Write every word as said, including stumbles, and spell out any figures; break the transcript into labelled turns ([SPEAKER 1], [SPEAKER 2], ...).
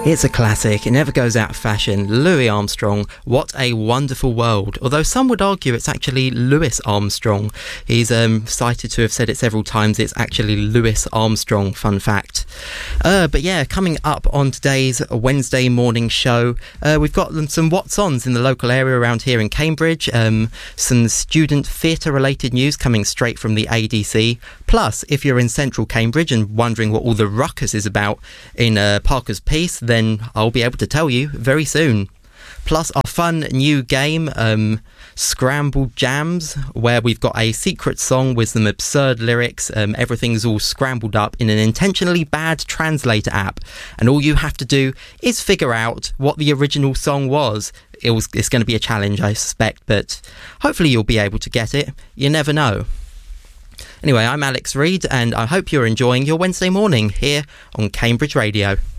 [SPEAKER 1] It's a classic, it never goes out of fashion. Louis Armstrong, What a Wonderful World. Although some would argue it's actually Louis Armstrong. He's um, cited to have said it several times, it's actually Louis Armstrong, fun fact. Uh, but yeah, coming up on today's Wednesday morning show, uh, we've got some What's Ons in the local area around here in Cambridge, um, some student theatre related news coming straight from the A D C. Plus, if you're in central Cambridge and wondering what all the ruckus is about in uh, Parker's Piece, then then I'll be able to tell you very soon. Plus our fun new game, um, Scrambled Jams, where we've got a secret song with some absurd lyrics. Um, everything's all scrambled up in an intentionally bad translator app, and all you have to do is figure out what the original song was. It was it's going to be a challenge, I suspect, but hopefully you'll be able to get it. You never know. Anyway, I'm Alex Reid, and I hope you're enjoying your Wednesday morning here on Cambridge Radio.